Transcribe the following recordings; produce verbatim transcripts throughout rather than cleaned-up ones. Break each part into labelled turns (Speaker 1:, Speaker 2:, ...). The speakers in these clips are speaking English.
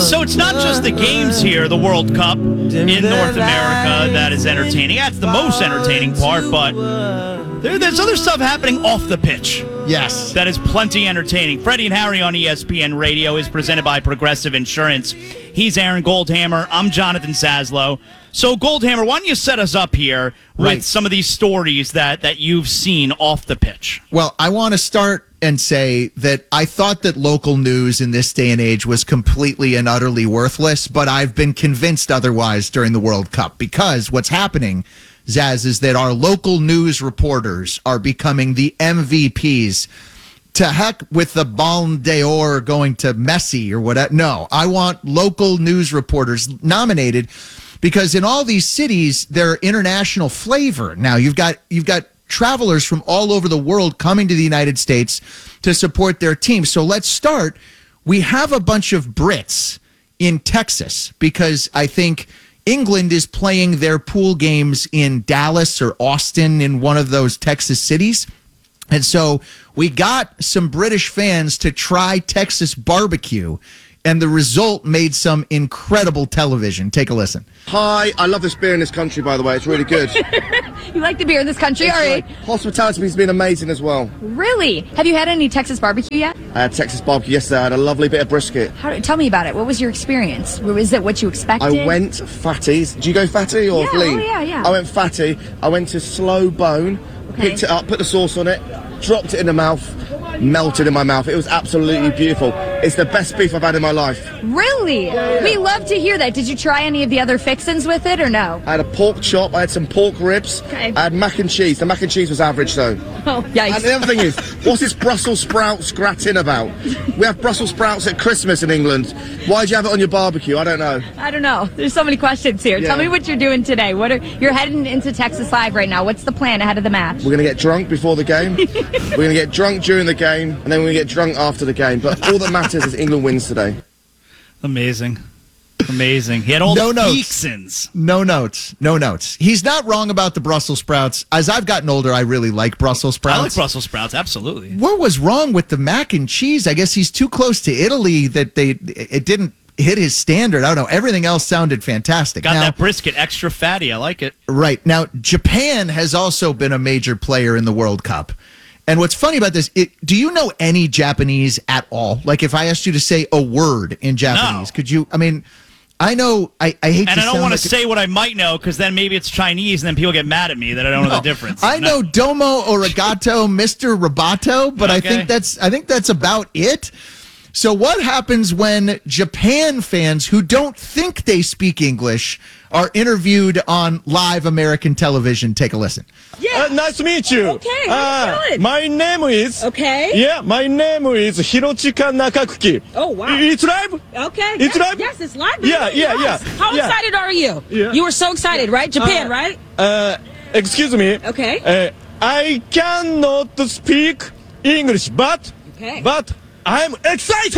Speaker 1: So it's not just the games here, the World Cup in North America, that is entertaining. That's the most entertaining part, but there, there's other stuff happening off the pitch.
Speaker 2: Yes.
Speaker 1: That is plenty entertaining. Freddie and Harry on E S P N Radio is presented by Progressive Insurance. He's Aaron Goldhammer. I'm Jonathan Saslow. So, Goldhammer, why don't you set us up here with
Speaker 2: Right.
Speaker 1: some of these stories that, that you've seen off the pitch?
Speaker 2: Well, I want to start and say that I thought that local news in this day and age was completely and utterly worthless, but I've been convinced otherwise during the World Cup, because what's happening, Zaz, is that our local news reporters are becoming the M V Ps. To heck with the Ballon d'Or going to Messi or whatever. No, I want local news reporters nominated, because in all these cities, they're international flavor. Now, you've got you've got travelers from all over the world coming to the United States to support their team. So let's start. We have a bunch of Brits in Texas, because I think England is playing their pool games in Dallas or Austin, in one of those Texas cities. And so we got some British fans to try Texas barbecue, and the result made some incredible television. Take a listen.
Speaker 3: Hi, I love this beer in this country, by the way. It's really good.
Speaker 4: You like the beer in this country, all right?
Speaker 3: Hospitality has been amazing as well.
Speaker 4: Really? Have you had any Texas barbecue yet?
Speaker 3: I had Texas barbecue yesterday. I had a lovely bit of brisket.
Speaker 4: How, tell me about it. What was your experience? Was it what you expected?
Speaker 3: I went fatties. Do you go fatty or
Speaker 4: Yeah,
Speaker 3: lean?
Speaker 4: oh, yeah, yeah.
Speaker 3: I went fatty. I went to slow bone,
Speaker 4: Okay.
Speaker 3: picked it up, put the sauce on it, dropped it in the mouth, melted in my mouth. It was absolutely beautiful. It's the best beef I've had in my life.
Speaker 4: Really? We love to hear that. Did you try any of the other fixins with it or no?
Speaker 3: I had a pork chop. I had some pork ribs.
Speaker 4: Okay.
Speaker 3: I had mac and cheese. The mac and cheese was average, though.
Speaker 4: Oh, yikes.
Speaker 3: And the other thing is, what's this Brussels sprouts gratin about? We have Brussels sprouts at Christmas in England. Why'd you have it on your barbecue? I don't know.
Speaker 4: I don't know. There's so many questions here.
Speaker 3: Yeah.
Speaker 4: Tell me what you're doing today. What are you're heading into Texas Live right now. What's the plan ahead of the match?
Speaker 3: We're going to get drunk before the game. We're going to get drunk during the game, and then we're going to get drunk after the game. But all that matters is England wins today.
Speaker 1: Amazing. Amazing. He had all
Speaker 2: No
Speaker 1: the
Speaker 2: notes.
Speaker 1: fixins.
Speaker 2: No notes. No notes. He's not wrong about the Brussels sprouts. As I've gotten older, I really like Brussels sprouts.
Speaker 1: I like Brussels sprouts, absolutely.
Speaker 2: What was wrong with the mac and cheese? I guess he's too close to Italy that they it didn't hit his standard. I don't know. Everything else sounded fantastic.
Speaker 1: Got
Speaker 2: Now,
Speaker 1: that brisket extra fatty. I like it.
Speaker 2: right. Now, Japan has also been a major player in the World Cup. And what's funny about this, it, do you know any Japanese at all? Like, if I asked you to say a word in Japanese,
Speaker 1: No.
Speaker 2: could you? I mean, I know, I, I hate
Speaker 1: And
Speaker 2: to
Speaker 1: I don't
Speaker 2: sound
Speaker 1: want
Speaker 2: like
Speaker 1: to
Speaker 2: a-
Speaker 1: say what I might know, because then maybe it's Chinese, and then people get mad at me that I don't know
Speaker 2: No.
Speaker 1: the difference.
Speaker 2: I
Speaker 1: No.
Speaker 2: know domo arigato, Mister Roboto, but I
Speaker 1: Okay.
Speaker 2: think that's I think that's about it. So what happens when Japan fans who don't think they speak English are interviewed on live American television? Take a listen.
Speaker 5: Uh, nice to meet you.
Speaker 6: Okay, how you
Speaker 5: Uh,
Speaker 6: doing?
Speaker 5: my name is.
Speaker 6: Okay.
Speaker 5: Yeah, my name is Hirochika Nakakuki.
Speaker 6: Oh, wow.
Speaker 5: It's live.
Speaker 6: Okay.
Speaker 5: It's
Speaker 6: yes,
Speaker 5: live?
Speaker 6: Yes, it's live. baby.
Speaker 5: Yeah, yeah,
Speaker 6: Yes.
Speaker 5: yeah.
Speaker 6: How
Speaker 5: Yeah.
Speaker 6: excited are you?
Speaker 5: Yeah.
Speaker 6: You were so excited, right? Japan,
Speaker 5: Uh,
Speaker 6: right?
Speaker 5: Uh, excuse me.
Speaker 6: Okay.
Speaker 5: Uh, I cannot speak English, but
Speaker 6: Okay.
Speaker 5: but I'm excited.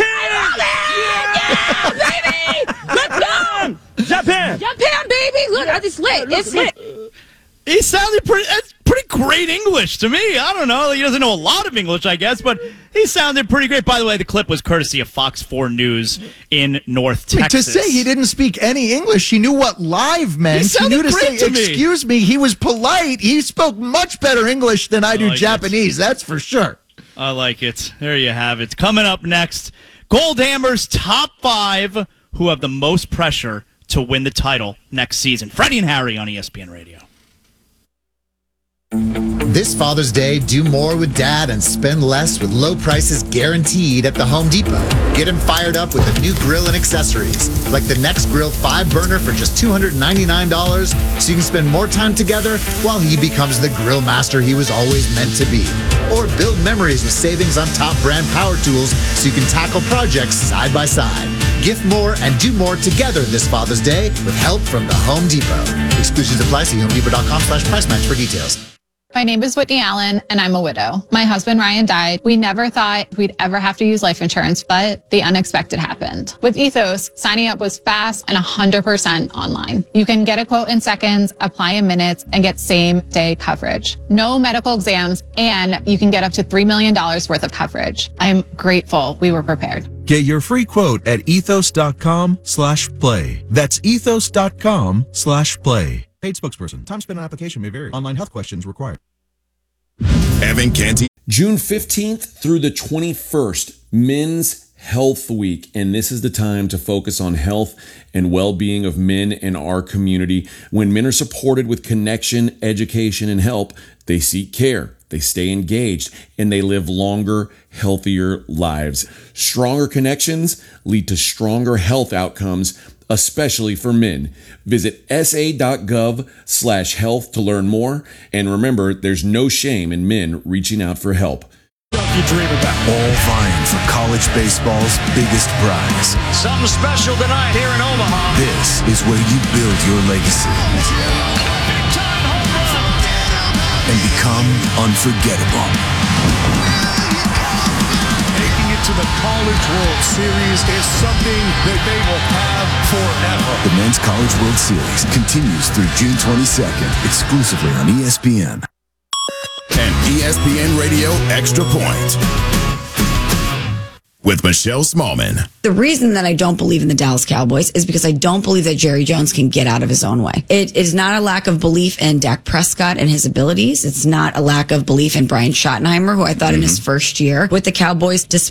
Speaker 6: Yeah, baby! Let's go!
Speaker 5: Japan.
Speaker 6: Japan, baby! Look, it's lit. It's lit.
Speaker 1: He sounded pretty, that's pretty great English to me. I don't know. He doesn't know a lot of English, I guess, but he sounded pretty great. By the way, the clip was courtesy of Fox four News in North
Speaker 2: I mean, to
Speaker 1: Texas.
Speaker 2: say he didn't speak any English, he knew what live meant.
Speaker 1: He sounded
Speaker 2: knew to
Speaker 1: great
Speaker 2: say,
Speaker 1: to me.
Speaker 2: excuse me, he was polite. He spoke much better English than I do
Speaker 1: like it.
Speaker 2: Japanese, that's for sure.
Speaker 1: I like it. There you have it. Coming up next, Goldhammer's top five who have the most pressure to win the title next season. Freddie and Harry on E S P N Radio.
Speaker 7: This Father's Day, do more with Dad and spend less with low prices guaranteed at the Home Depot. Get him fired up with a new grill and accessories, like the Next Grill five burner for just two hundred ninety-nine dollars, so you can spend more time together while he becomes the grill master he was always meant to be. Or build memories with savings on top brand power tools so you can tackle projects side by side. Gift more and do more together this Father's Day with help from the Home Depot. Exclusions apply. See homedepot.com slash price match for details.
Speaker 8: My name is Whitney Allen, and I'm a widow. My husband, Ryan, died. We never thought we'd ever have to use life insurance, but the unexpected happened. With Ethos, signing up was fast and one hundred percent online. You can get a quote in seconds, apply in minutes, and get same-day coverage. No medical exams, and you can get up to three million dollars worth of coverage. I'm grateful we were prepared.
Speaker 9: Get your free quote at ethos.com slash play. That's ethos.com slash play. Paid spokesperson. Time spent on application may vary. Online health questions required.
Speaker 10: Evan Canty. June fifteenth through the twenty-first, Men's Health Week. And this is the time to focus on health and well-being of men in our community. When men are supported with connection, education, and help, they seek care. They stay engaged and they live longer, healthier lives. Stronger connections lead to stronger health outcomes, especially for men. Visit sa.gov slash health to learn more. And remember, there's no shame in men reaching out for help.
Speaker 9: You dream about. All vying for college baseball's biggest prize.
Speaker 5: Something special tonight here in Omaha.
Speaker 9: This is where you build your legacy and become unforgettable.
Speaker 11: Making it to the College World Series is something that they will have forever.
Speaker 9: The Men's College World Series continues through June twenty-second, exclusively on E S P N.
Speaker 10: And E S P N Radio Extra Point with Michelle Smallman.
Speaker 12: The reason that I don't believe in the Dallas Cowboys is because I don't believe that Jerry Jones can get out of his own way. It is not a lack of belief in Dak Prescott and his abilities. It's not a lack of belief in Brian Schottenheimer, who I thought mm-hmm. in his first year with the Cowboys, despite